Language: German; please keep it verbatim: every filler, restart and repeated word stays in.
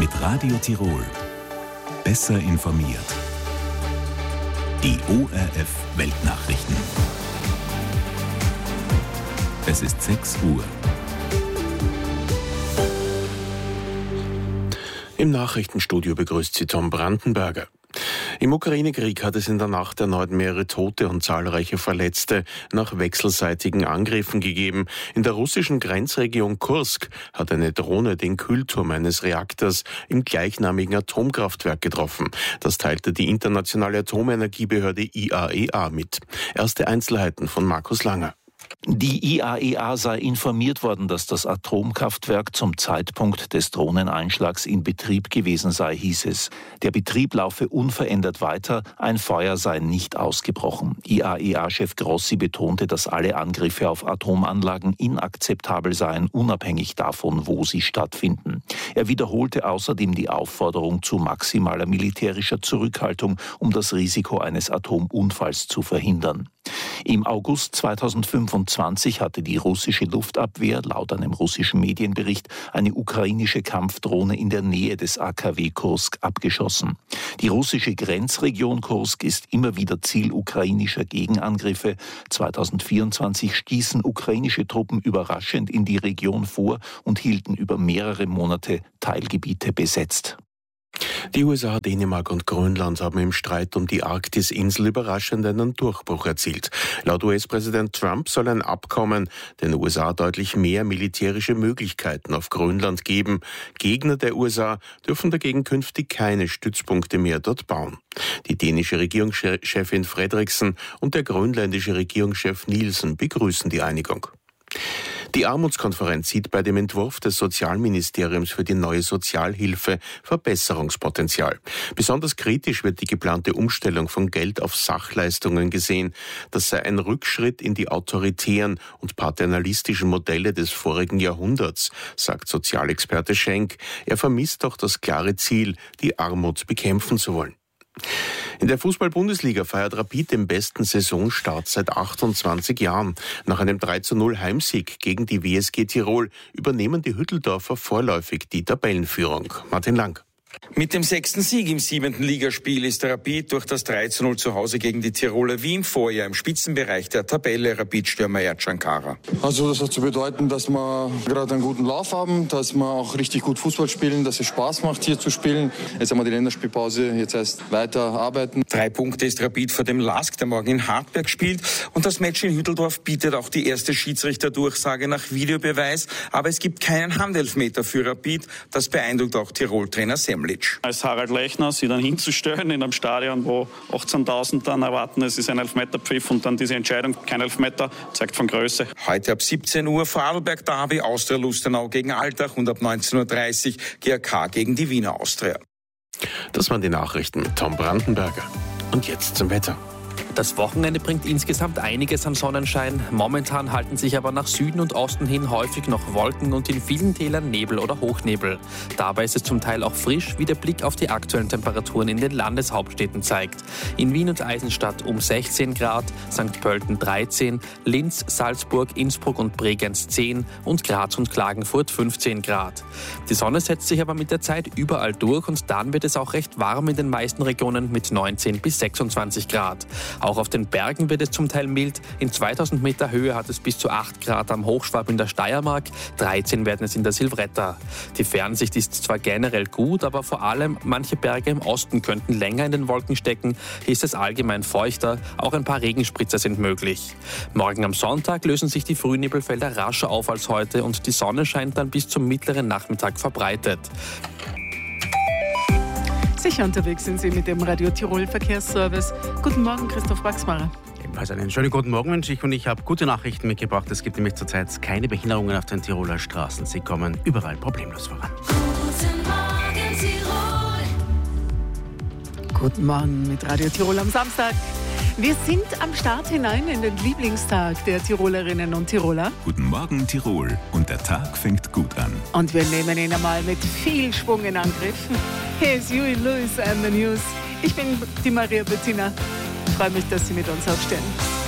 mit Radio Tirol. Besser informiert. Die O R F Weltnachrichten. Es ist sechs Uhr. Im Nachrichtenstudio begrüßt sie Tom Brandenberger. Im Ukraine-Krieg hat es in der Nacht erneut mehrere Tote und zahlreiche Verletzte nach wechselseitigen Angriffen gegeben. In der russischen Grenzregion Kursk hat eine Drohne den Kühlturm eines Reaktors im gleichnamigen Atomkraftwerk getroffen. Das teilte die internationale Atomenergiebehörde I A E A mit. Erste Einzelheiten von Markus Langer. Die I A E A sei informiert worden, dass das Atomkraftwerk zum Zeitpunkt des Drohneneinschlags in Betrieb gewesen sei, hieß es. Der Betrieb laufe unverändert weiter, ein Feuer sei nicht ausgebrochen. I A E A-Chef Grossi betonte, dass alle Angriffe auf Atomanlagen inakzeptabel seien, unabhängig davon, wo sie stattfinden. Er wiederholte außerdem die Aufforderung zu maximaler militärischer Zurückhaltung, um das Risiko eines Atomunfalls zu verhindern. Im August zweitausendfünfundzwanzig hatte die russische Luftabwehr laut einem russischen Medienbericht eine ukrainische Kampfdrohne in der Nähe des A K W Kursk abgeschossen. Die russische Grenzregion Kursk ist immer wieder Ziel ukrainischer Gegenangriffe. zweitausendvierundzwanzig stießen ukrainische Truppen überraschend in die Region vor und hielten über mehrere Monate Teilgebiete besetzt. Die U S A, Dänemark und Grönland haben im Streit um die Arktis-Insel überraschend einen Durchbruch erzielt. Laut U S-Präsident Trump soll ein Abkommen den U S A deutlich mehr militärische Möglichkeiten auf Grönland geben. Gegner der U S A dürfen dagegen künftig keine Stützpunkte mehr dort bauen. Die dänische Regierungschefin Frederiksen und der grönländische Regierungschef Nielsen begrüßen die Einigung. Die Armutskonferenz sieht bei dem Entwurf des Sozialministeriums für die neue Sozialhilfe Verbesserungspotenzial. Besonders kritisch wird die geplante Umstellung von Geld auf Sachleistungen gesehen. Das sei ein Rückschritt in die autoritären und paternalistischen Modelle des vorigen Jahrhunderts, sagt Sozialexperte Schenk. Er vermisst doch das klare Ziel, die Armut bekämpfen zu wollen. In der Fußball-Bundesliga feiert Rapid den besten Saisonstart seit achtundzwanzig Jahren. Nach einem drei zu null Heimsieg gegen die W S G Tirol übernehmen die Hütteldorfer vorläufig die Tabellenführung. Martin Lang. Mit dem sechsten Sieg im siebenten Ligaspiel ist Rapid durch das drei zu null zu Hause gegen die Tiroler wie im Vorjahr im Spitzenbereich der Tabelle. Rapid-Stürmer Ercan Kara. Also das hat zu bedeuten, dass wir gerade einen guten Lauf haben, dass wir auch richtig gut Fußball spielen, dass es Spaß macht, hier zu spielen. Jetzt haben wir die Länderspielpause, jetzt heißt weiter arbeiten. Drei Punkte ist Rapid vor dem Lask, der morgen in Hartberg spielt. Und das Match in Hütteldorf bietet auch die erste Schiedsrichterdurchsage nach Videobeweis. Aber es gibt keinen Handelfmeter für Rapid. Das beeindruckt auch Tirol-Trainer Semmelitsch. Als Harald Lechner sie dann hinzustellen in einem Stadion, wo achtzehntausend dann erwarten, es ist ein Elfmeterpfiff und dann diese Entscheidung, kein Elfmeter, zeigt von Größe. Heute ab siebzehn Uhr Vorarlberg Derby, Austria Lustenau gegen Altach und ab neunzehn Uhr dreißig G A K gegen die Wiener Austria. Das waren die Nachrichten mit Tom Brandenberger. Und jetzt zum Wetter. Das Wochenende bringt insgesamt einiges an Sonnenschein. Momentan halten sich aber nach Süden und Osten hin häufig noch Wolken und in vielen Tälern Nebel oder Hochnebel. Dabei ist es zum Teil auch frisch, wie der Blick auf die aktuellen Temperaturen in den Landeshauptstädten zeigt. In Wien und Eisenstadt um sechzehn Grad, Sankt Pölten dreizehn, Linz, Salzburg, Innsbruck und Bregenz zehn und Graz und Klagenfurt fünfzehn Grad. Die Sonne setzt sich aber mit der Zeit überall durch und dann wird es auch recht warm in den meisten Regionen mit neunzehn bis sechsundzwanzig Grad. Auch auf den Bergen wird es zum Teil mild. In zweitausend Meter Höhe hat es bis zu acht Grad am Hochschwab in der Steiermark, dreizehn werden es in der Silvretta. Die Fernsicht ist zwar generell gut, aber vor allem manche Berge im Osten könnten länger in den Wolken stecken. Hier ist es allgemein feuchter, auch ein paar Regenspritzer sind möglich. Morgen am Sonntag lösen sich die Frühnebelfelder rascher auf als heute und die Sonne scheint dann bis zum mittleren Nachmittag verbreitet. Sicher unterwegs sind Sie mit dem Radio Tirol Verkehrsservice. Guten Morgen, Christoph Wachsmacher. Also einen schönen guten Morgen wünsche ich und ich habe gute Nachrichten mitgebracht. Es gibt nämlich zurzeit keine Behinderungen auf den Tiroler Straßen. Sie kommen überall problemlos voran. Guten Morgen, Tirol. Guten Morgen mit Radio Tirol am Samstag. Wir sind am Start hinein in den Lieblingstag der Tirolerinnen und Tiroler. Guten Morgen, Tirol. Und der Tag fängt gut an. Und wir nehmen ihn einmal mit viel Schwung in Angriff. Hier ist Huey Lewis and the News. Ich bin die Maria Bettina. Ich freue mich, dass Sie mit uns aufstehen.